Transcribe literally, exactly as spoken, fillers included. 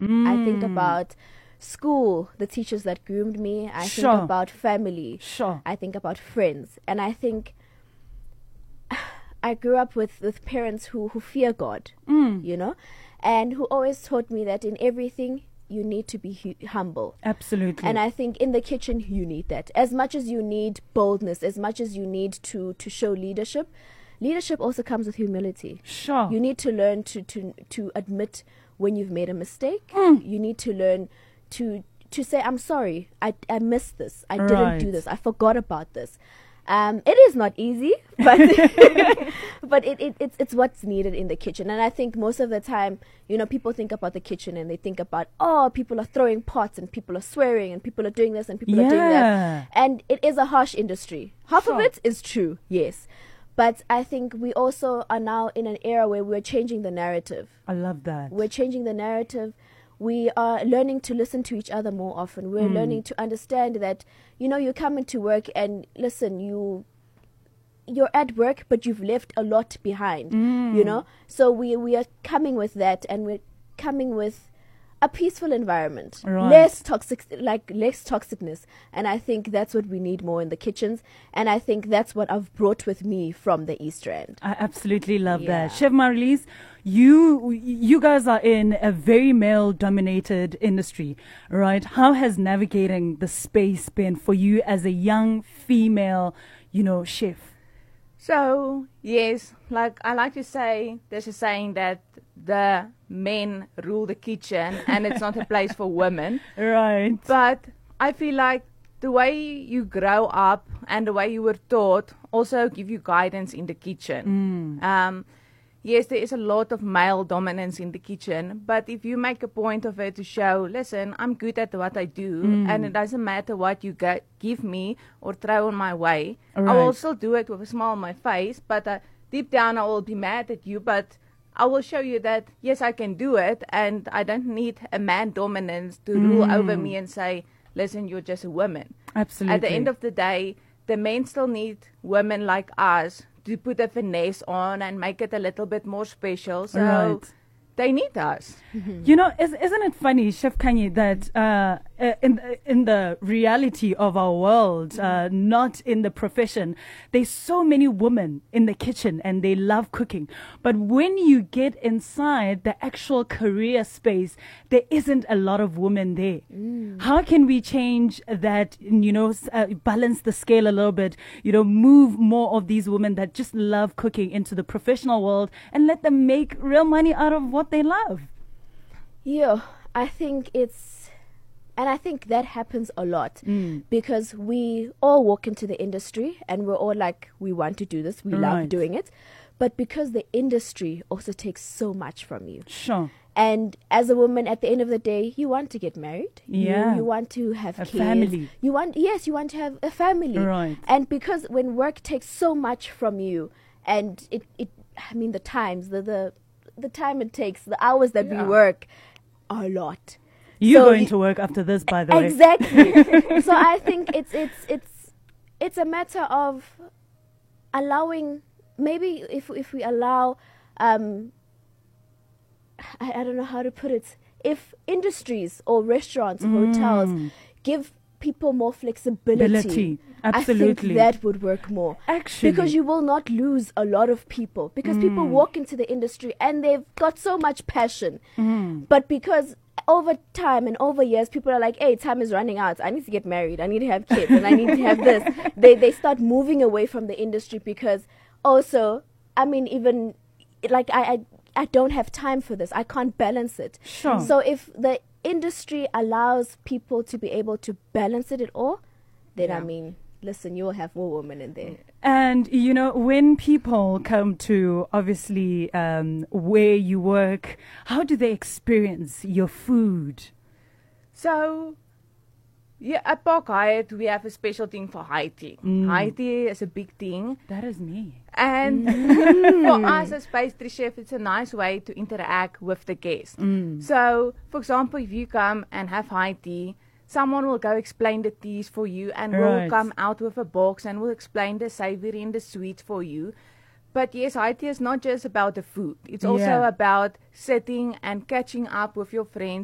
Mm. I think about school, the teachers that groomed me. I Sure. think about family. Sure. I think about friends. And I think I grew up with, with parents who, who fear God, Mm. you know, and who always taught me that in everything you need to be hu- humble. Absolutely. And I think in the kitchen you need that. As much as you need boldness, as much as you need to, to show leadership, leadership also comes with humility. Sure. You need to learn to, to, to admit when you've made a mistake. Mm. You need to learn to to say, I'm sorry, I, I missed this. I Right. didn't do this. I forgot about this. Um, it is not easy, but but it, it it's it's what's needed in the kitchen. And I think most of the time, you know, people think about the kitchen and they think about, oh, people are throwing pots and people are swearing and people are doing this and people are doing Yeah. that. And it is a harsh industry. Half Sure. of it is true, yes. But I think we also are now in an era where we're changing the narrative. I love that. We're changing the narrative. We are learning to listen to each other more often. We're Mm. learning to understand that, you know, you come into work and listen, you you're at work, but you've left a lot behind, Mm. you know? So we, we are coming with that, and we're coming with a peaceful environment, Right. less toxic, like less toxicness. And I think that's what we need more in the kitchens. And I think that's what I've brought with me from the East Rand. I absolutely love Yeah. that. Chef Marlies, you you guys are in a very male-dominated industry, right? How has navigating the space been for you as a young female, you know, chef? So, yes, like I like to say, there's a saying that the men rule the kitchen and it's not a place for women. Right. But I feel like the way you grow up and the way you were taught also give you guidance in the kitchen. Mm. Um, yes, there is a lot of male dominance in the kitchen, but if you make a point of it to show, listen, I'm good at what I do, Mm. and it doesn't matter what you get, give me or throw on my way, I Right. will still do it with a smile on my face, but uh, deep down I will be mad at you, but I will show you that, yes, I can do it, and I don't need a man dominance to rule Mm. over me and say, listen, you're just a woman. Absolutely. At the end of the day, the men still need women like us to put a finesse on and make it a little bit more special. So Right. they need us. You know, is, isn't it funny, Chef Kanye, that uh, uh, in in the reality of our world, uh, not in the profession, there's so many women in the kitchen and they love cooking. But when you get inside the actual career space, there isn't a lot of women there. How can we change that, you know, s- uh, balance the scale a little bit, you know, move more of these women that just love cooking into the professional world and let them make real money out of what they love? Yeah, I think it's, and I think that happens a lot Mm. because we all walk into the industry and we're all like, we want to do this, we Right. love doing it. But because the industry also takes so much from you. Sure. And as a woman, at the end of the day, you want to get married. You- Yeah. You, want to have A kids. family. You want, yes, you want to have a family. Right. And because when work takes so much from you, and it, it I mean, the times, the, the, the time it takes, the hours that Yeah. we work, are a lot. You're So going you- to work after this, by the way. Exactly. So I think it's it's it's it's a matter of allowing, maybe if if we allow, um, I, I don't know how to put it. If industries or restaurants, hotels Mm. give people more flexibility, Ability. I Absolutely. think that would work more. Actually. Because you will not lose a lot of people. Because people Mm. walk into the industry and they've got so much passion. Mm. But because over time and over years, people are like, hey, time is running out. I need to get married. I need to have kids. And I need to have this. They, they start moving away from the industry because also, I mean, even like I, I, I don't have time for this. I can't balance it. Sure. So if the industry allows people to be able to balance it at all, then I Yeah. mean, listen, you'll have more women in there. And, you know, when people come to obviously um, where you work, how do they experience your food? So, yeah, at Park Hyatt, we have a special thing for high tea. Mm. High tea is a big thing. That is me. And for us as pastry chef, it's a nice way to interact with the guests. Mm. So, for example, if you come and have high tea, someone will go explain the teas for you and will Right. come out with a box and will explain the savory and the sweet for you. But yes, high tea is not just about the food. It's also Yeah. about sitting and catching up with your friends